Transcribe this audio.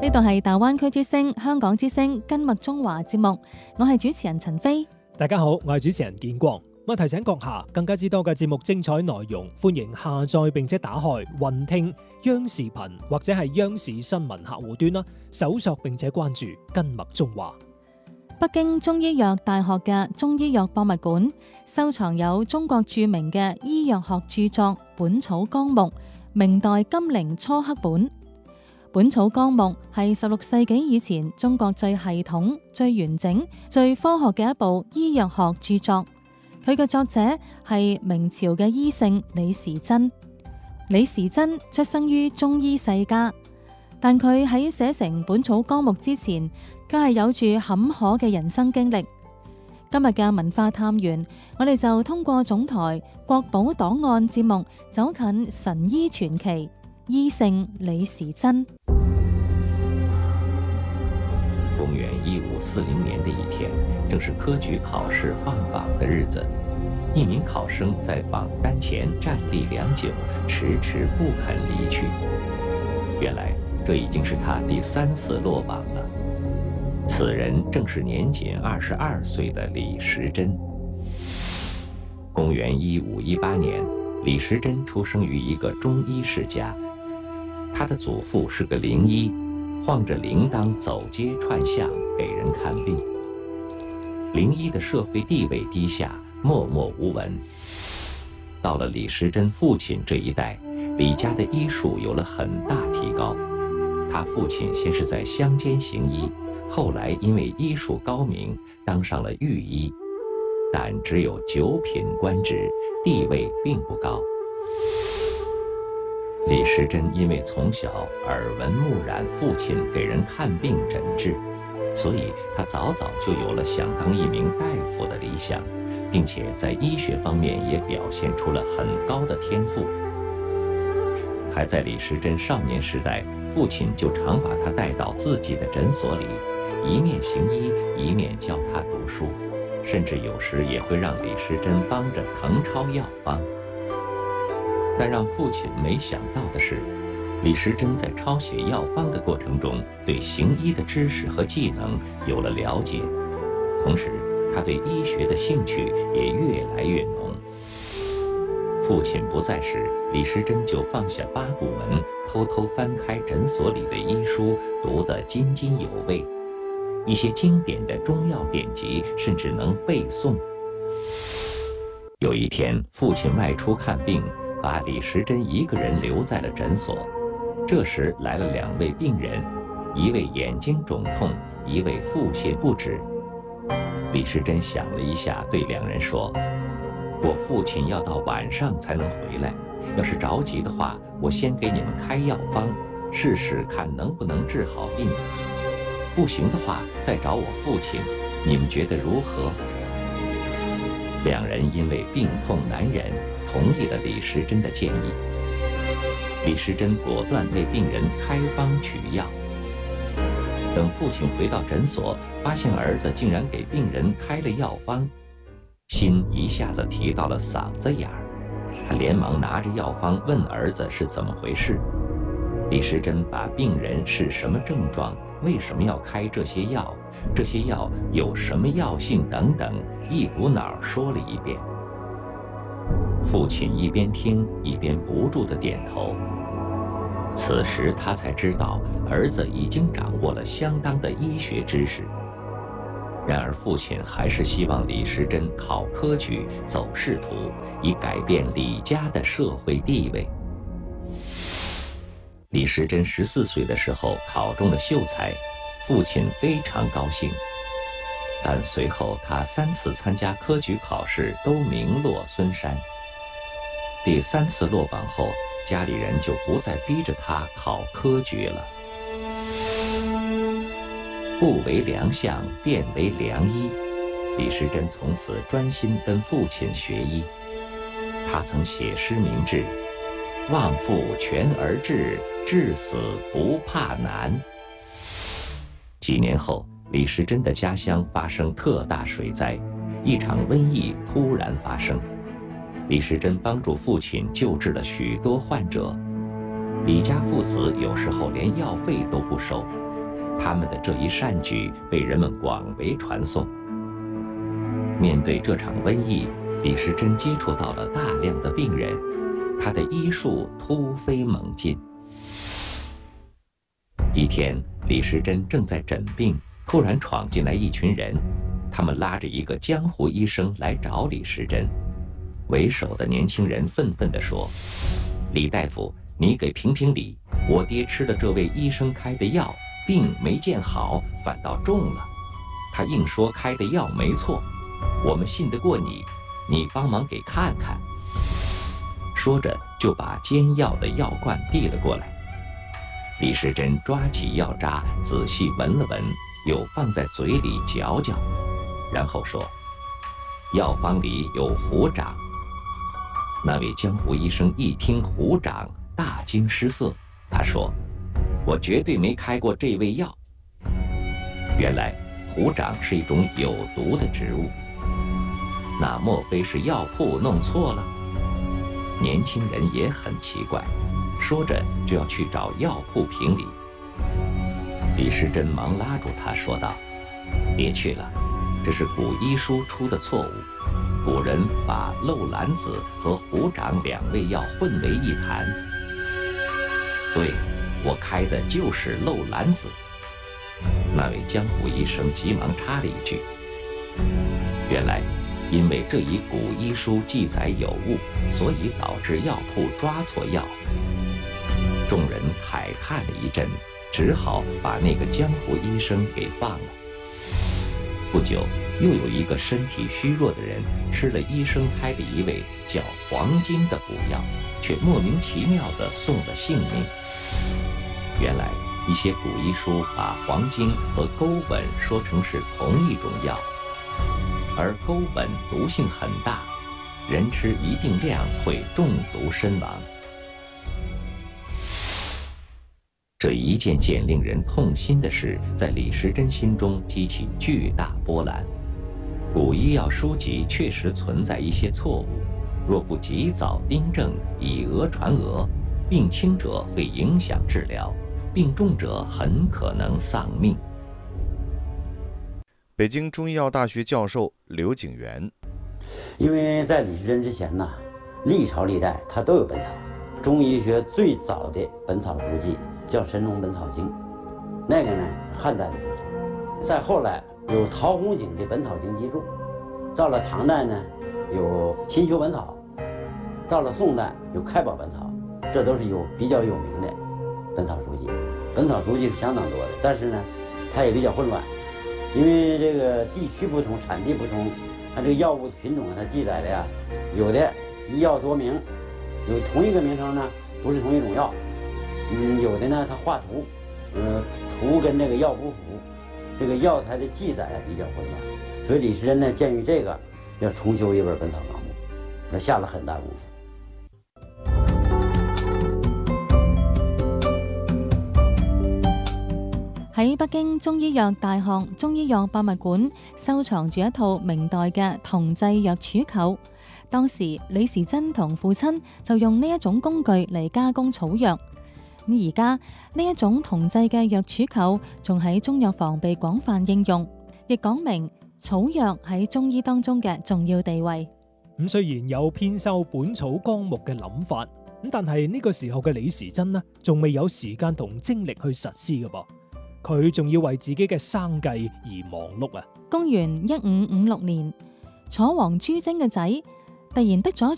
呢度係大灣區之聲、香港之聲跟麥中華節目，我係主持人陳飛。 大家好，我係主持人建光。咁提醒閣下，更加之多嘅節目精彩內容，歡迎下載並且打開雲聽央視頻或者係央視新聞客戶端啦，搜索並且關注跟麥中華。 北京中醫藥大學嘅中醫藥博物館收藏有中國著名嘅醫藥學著作《本草綱目》，明代金陵初刻本。《本草綱目》係16世紀以前中國最系統、最完整、最科學嘅一部醫藥學著作。佢嘅作者係明朝嘅醫聖李時珍。李時珍出生於中醫世家，但佢喺寫成《本草綱目》之前，佢係有住坎坷嘅人生經歷。今日嘅文化探源，我哋就通過總台國寶檔案節目走近神醫傳奇醫聖李時珍。 公元1540年的一天，正是科舉考試放榜的日子。一名考生在榜單前站立良久，遲遲不肯離去。原來這已經是他第3次落榜了。此人正是年僅22歲的李時珍。公元1518年，李時珍出生於一個中醫世家，他的祖父是個靈醫，晃着鈴鐺走街串巷給人看病。靈醫的社會地位低下，默默無聞。到了李時珍父親這一代，李家的醫術有了很大提高。他父親先是在鄉間行醫，後來因為醫術高明，當上了御醫，但只有9品官職，地位並不高。李時珍因為從小耳聞目染父親給人看病診治，所以他早早就有了想當一名大夫的理想，並且在醫學方面也表現出了很高的天賦。還在李時珍少年時代，父親就常把他帶到自己的診所裡，一面行醫，一面教他讀書，甚至有時也會讓李時珍幫着謄抄藥方。但讓父親沒想到的是，李時珍在抄寫藥方的過程中，對行醫的知識和技能有了了解，同時他對醫學的興趣也越來越濃。父親不在時，李時珍就放下八股文，偷偷翻開診所裡的醫書，讀得津津有味，一些經典的中藥典籍甚至能背誦。有一天，父親外出看病，把李時珍一個人留在了診所。這時來了2位病人，一位眼睛腫痛，一位腹瀉不止。李時珍想了一下，對2人說：我父親要到晚上才能回來，要是着急的話，我先給你們開藥方，試試看能不能治好病。不行的話，再找我父親，你們覺得如何？2人因為病痛難忍，同意了李時珍的建議。李時珍果斷為病人開方取藥。等父親回到診所，發現兒子竟然給病人開了藥方，心一下子提到了嗓子眼兒。他連忙拿着藥方問兒子是怎麼回事。李時珍把病人是什麼症狀，為什麼要開這些藥，這些藥有什麼藥性等等，一股腦說了一遍。父親一邊聽一邊不住地點頭。此時他才知道兒子已經掌握了相當的醫學知識。然而父親還是希望李時珍考科舉走仕途，以改變李家的社會地位。李時珍14歲的時候考中了秀才，父親非常高興。但隨後他3次參加科舉考試都名落孫山。第3次落榜後，家裡人就不再逼着他考科舉了。不為良相，便為良醫。李時珍從此專心跟父親學醫。他曾寫詩明志：望父全而治，至死不怕難。幾年後，李時珍的家鄉發生特大水災，一場瘟疫突然發生。李時珍幫助父親救治了許多患者。李家父子有時候連藥費都不收， 他们的这一善举被人们广为传颂。面对这场瘟疫，李时珍接触到了大量的病人，他的医术突飞猛进。一天，李时珍正在诊病，突然闯进来一群人，他们拉着一个江湖医生来找李时珍。为首的年轻人愤愤地说：“李大夫，你给评评理，我爹吃的这位医生开的药，病没见好，反倒重了。他硬说开的药没错，我们信得过你，你帮忙给看看。”说着就把煎药的药罐递了过来。李时珍抓起药渣，仔细闻了闻，又放在嘴里嚼嚼，然后说：“药方里有虎掌。”那位江湖医生一听虎掌，大惊失色。他说：“我绝对没开过这味药。”原来虎掌是一种有毒的植物，那莫非是药铺弄错了？年轻人也很奇怪，说着就要去找药铺评理。李时珍忙拉住他说道：“别去了，这是古医书出的错误。古人把漏兰子和虎掌两味药混为一谈。对，我开的就是漏兰子。”那位江湖医生急忙插了一句：“原来因为这一古医书记载有误，所以导致药铺抓错药。”众人慨叹了一阵，只好把那个江湖医生给放了。不久，又有一个身体虚弱的人吃了医生开的一味叫黄精的补药，却莫名其妙地送了性命。原来一些古医书把黄精和钩吻说成是同一种药，而钩吻毒性很大，人吃一定量会中毒身亡。这一件件令人痛心的事，在李时珍心中激起巨大波澜。古医药书籍确实存在一些错误，若不及早订正，以讹传讹，病轻者会影响治疗，病重者很可能丧命。 北京中医药大学教授刘景元： 因为在李时珍之前呢，历朝历代他都有本草。中医学最早的本草书籍叫《神农本草经》，那个呢汉代的书头。再后来有陶弘景的《本草经集注》，到了唐代呢有《新修本草》，到了宋代有《开宝本草》，这都是比较有名的本草书籍。本草书籍是相当多的，但是呢它也比较混乱，因为这个地区不同，产地不同，它这个药物品种它记载的呀，有的一药多名，有同一个名称呢不是同一种药。有的呢，它画图，图跟这个药不符，这个药材的记载比较混乱，所以李时珍呢，鉴于这个，要重修一本《本草纲目》，他下了很大功夫。 喺北京中醫藥大學中醫藥博物館收藏住一套明代嘅銅製藥杵臼。當時李時珍同父親就用呢一種工具嚟加工草藥。咁而家呢一種銅製嘅藥杵臼仲喺中藥房被廣泛應用，亦講明草藥喺中醫當中嘅重要地位。 咁雖然有編修《本草綱目》嘅諗法，咁但係呢個時候嘅李時珍呢，仲未有時間同精力去實施嘅噃，佢仲要為自己嘅生計而忙碌啊！ 公元1556年，楚王朱楨嘅仔突然得咗